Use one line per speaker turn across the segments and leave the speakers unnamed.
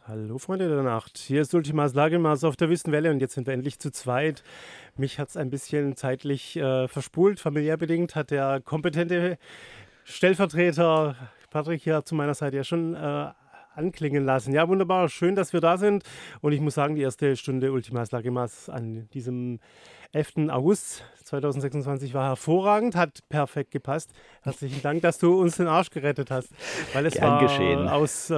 Hallo Freunde der Nacht, hier ist Ultimas Lagelmaß auf der Wüstenwelle und jetzt sind wir endlich zu zweit. Mich hat es ein bisschen zeitlich verspult, familiär bedingt, hat der kompetente Stellvertreter Patrick hier zu meiner Seite ja schon anklingen lassen. Ja, wunderbar, schön, dass wir da sind und ich muss sagen, die erste Stunde Ultimas Lagelmaß an diesem 11. August 2026 war hervorragend, hat perfekt gepasst. Herzlichen Dank, dass du uns den Arsch gerettet hast, weil es
Gern
war
geschehen.
aus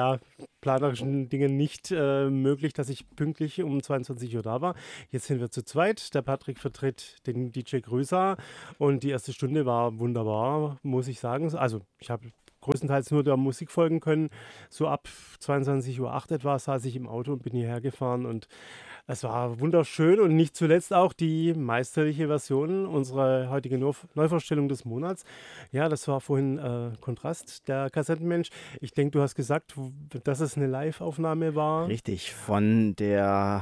planerischen Dingen nicht möglich, dass ich pünktlich um 22 Uhr da war. Jetzt sind wir zu zweit. Der Patrick vertritt den DJ Grüßer und die erste Stunde war wunderbar, muss ich sagen. Also ich habe größtenteils nur der Musik folgen können. So ab 22:08 Uhr etwa saß ich im Auto und bin hierher gefahren und es war wunderschön und nicht zuletzt auch die meisterliche Version unserer heutigen Neuvorstellung des Monats. Ja, das war vorhin Kontrast, der Kassettenmensch. Ich denke, du hast gesagt, dass es eine Live-Aufnahme war.
Richtig, von der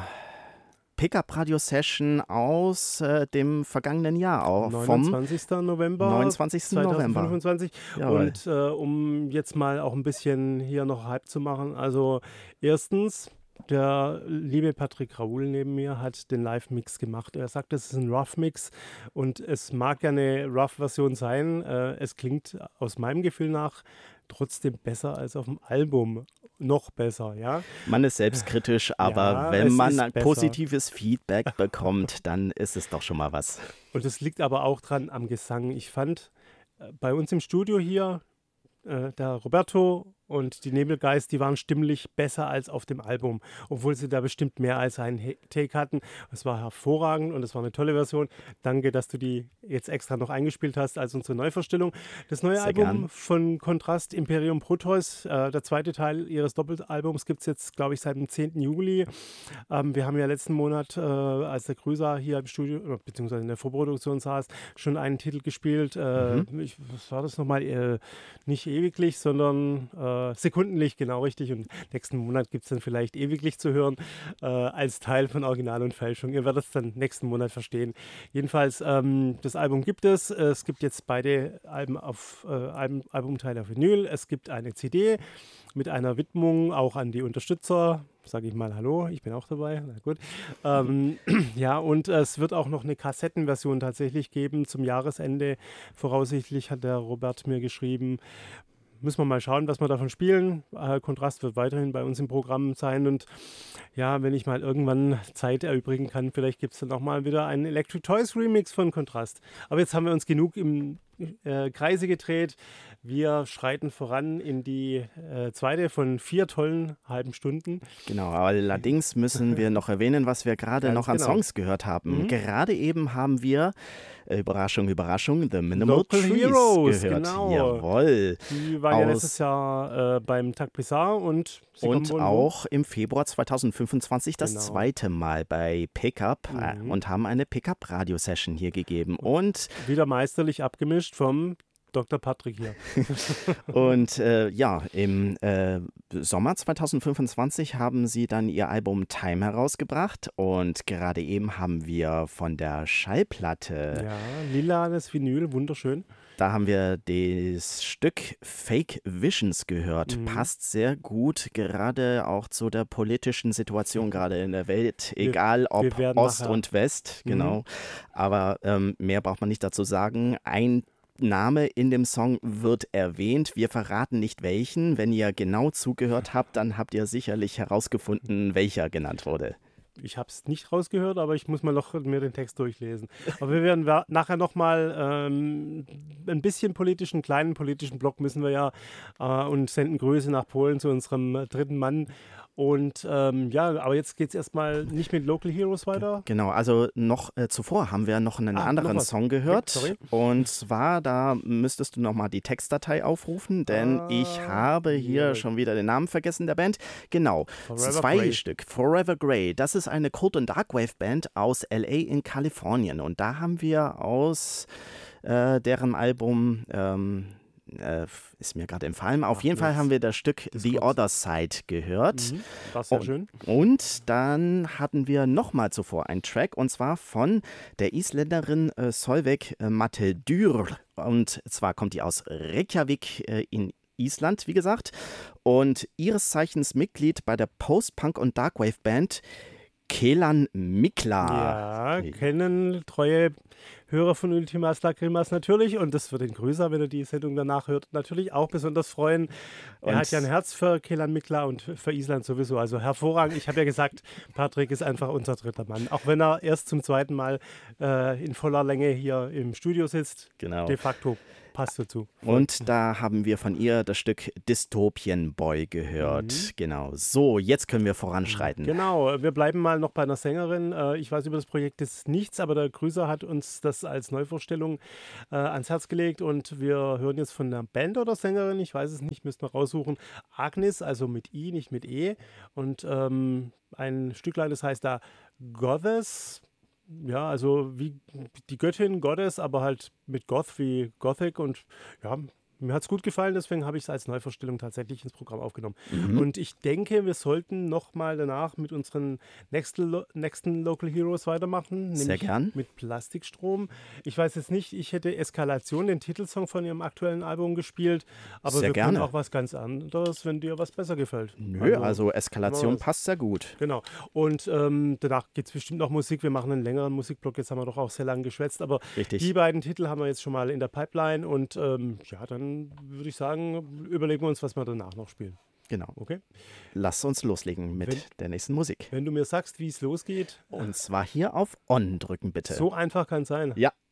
Pickup-Radio-Session aus dem vergangenen Jahr, auch vom
29. November
29. November.
2025.
Jawohl.
Und um jetzt mal auch ein bisschen hier noch Hype zu machen, also erstens, der liebe Patrick Raoul neben mir hat den Live-Mix gemacht. Er sagt, es ist ein Rough-Mix und es mag ja eine Rough-Version sein. Es klingt aus meinem Gefühl nach trotzdem besser als auf dem Album. Noch besser, ja.
Man ist selbstkritisch, aber
Ja,
wenn
es
man
ist besser.
positives Feedback bekommt, dann ist es doch schon mal was.
Und es liegt aber auch dran am Gesang. Ich fand bei uns im Studio hier, der Roberto und die Nebelgeist, die waren stimmlich besser als auf dem Album, obwohl sie da bestimmt mehr als einen Take hatten. Es war hervorragend und es war eine tolle Version. Danke, dass du die jetzt extra noch eingespielt hast als unsere Neuvorstellung. Das neue
Sehr
Album
gern.
von Kontrast, Imperium Proteus, der zweite Teil ihres Doppelalbums, gibt es jetzt, glaube ich, seit dem 10. Juli. Wir haben ja letzten Monat, als der Grüßer hier im Studio, beziehungsweise in der Vorproduktion saß, schon einen Titel gespielt. Was war das nochmal? Nicht ewiglich, sondern sekundlich, genau richtig. Und nächsten Monat gibt es dann vielleicht ewiglich zu hören, als Teil von Original und Fälschung. Ihr werdet es dann nächsten Monat verstehen. Jedenfalls, das Album gibt es. Es gibt jetzt beide Alben auf Albumteile auf Vinyl. Es gibt eine CD mit einer Widmung auch an die Unterstützer. Sage ich mal Hallo, ich bin auch dabei. Na gut. Ja, und es wird auch noch eine Kassettenversion tatsächlich geben zum Jahresende. Voraussichtlich hat der Robert mir geschrieben. Müssen wir mal schauen, was wir davon spielen. Kontrast wird weiterhin bei uns im Programm sein. Und ja, wenn ich mal irgendwann Zeit erübrigen kann, vielleicht gibt es dann auch mal wieder einen Electric Toys Remix von Kontrast. Aber jetzt haben wir uns genug im Kreise gedreht. Wir schreiten voran in die zweite von 4 tollen halben Stunden.
Genau, allerdings müssen wir noch erwähnen, was wir gerade
Ganz
noch an
genau.
Songs gehört haben. Gerade eben haben wir, Überraschung, Überraschung, The Minimal
Local
Trees
Heroes,
gehört.
genau.
Jawohl.
Die waren ja letztes Jahr beim Tag Blizzard und sie
Und
kommen
auch im Februar 2025 das
Genau.
zweite Mal bei Pickup und haben eine Pickup-Radio-Session hier gegeben. Und
wieder meisterlich abgemischt vom Dr. Patrick hier.
Und im Sommer 2025 haben sie dann ihr Album Time herausgebracht und gerade eben haben wir von der Schallplatte,
Ja, lilanes Vinyl, wunderschön.
da haben wir das Stück Fake Visions gehört. Passt sehr gut, gerade auch zu der politischen Situation gerade in der Welt, egal ob
wir werden
Ost
nachher-
und West, genau. Aber mehr braucht man nicht dazu sagen. Ein Name in dem Song wird erwähnt. Wir verraten nicht welchen. Wenn ihr genau zugehört habt, dann habt ihr sicherlich herausgefunden, welcher genannt wurde.
Ich habe es nicht rausgehört, aber ich muss mal noch mir den Text durchlesen. Aber wir werden nachher nochmal ein bisschen einen kleinen politischen Block müssen wir ja und senden Grüße nach Polen zu unserem dritten Mann. Und ja, aber jetzt geht es erstmal nicht mit Local Heroes weiter.
Genau, also noch zuvor haben wir noch einen
noch
anderen
was.
Song gehört.
Okay, sorry.
Und zwar, da müsstest du nochmal die Textdatei aufrufen, denn ich habe hier
ja.
schon wieder den Namen vergessen der Band. Genau,
Forever
2
Grey.
Stück. Forever Grey, das ist eine Cold- und Darkwave-Band aus L.A. in Kalifornien. Und da haben wir aus deren Album... ist mir gerade entfallen. Auf jeden Fall haben wir das Stück The Other Side gehört.
War sehr schön.
Und dann hatten wir nochmal zuvor einen Track und zwar von der Isländerin Solveig Matheldur. Und zwar kommt die aus Reykjavik in Island, wie gesagt. Und ihres Zeichens Mitglied bei der Post-Punk- und Darkwave-Band Kelan Mikla.
Ja, kennen treue Hörer von Ultimas Lacrimas natürlich und das wird den Grüßer, wenn er die Sendung danach hört, natürlich auch besonders freuen. Er hat ja ein Herz für Kelan Mikla und für Island sowieso, also hervorragend. Ich habe ja gesagt, Patrick ist einfach unser dritter Mann, auch wenn er erst zum zweiten Mal in voller Länge hier im Studio sitzt.
Genau.
De facto passt dazu.
Und da haben wir von ihr das Stück Dystopian Boy gehört. Genau. So, jetzt können wir voranschreiten.
Genau, wir bleiben mal noch bei einer Sängerin. Ich weiß über das Projekt jetzt nichts, aber der Grüßer hat uns das als Neuvorstellung ans Herz gelegt und wir hören jetzt von der Band oder Sängerin, ich weiß es nicht, müssen wir raussuchen. Agnes, also mit I, nicht mit E. Und ein Stücklein, das heißt da Goddess. Ja, also wie die Göttin, Goddess, aber halt mit Goth wie Gothic und ja, mir hat es gut gefallen, deswegen habe ich es als Neuvorstellung tatsächlich ins Programm aufgenommen. Und ich denke, wir sollten nochmal danach mit unseren nächsten Local Heroes weitermachen,
Sehr
nämlich
gern.
mit Plastikstrom. Ich weiß jetzt nicht, ich hätte Eskalation, den Titelsong von ihrem aktuellen Album gespielt, aber
Sehr
wir können
gerne.
auch was ganz anderes, wenn dir was besser gefällt.
Nö, also Eskalation passt sehr gut.
Genau. Und danach gibt es bestimmt noch Musik. Wir machen einen längeren Musikblock. Jetzt haben wir doch auch sehr lange geschwätzt. Aber
Richtig.
die beiden Titel haben wir jetzt schon mal in der Pipeline. Und ja, dann würde ich sagen, überlegen wir uns, was wir danach noch spielen.
Genau.
Okay?
Lass uns loslegen mit
Wenn-
der nächsten Musik.
Wenn du mir sagst, wie es losgeht,
Und zwar hier auf On drücken, bitte.
so einfach kann es sein.
Ja.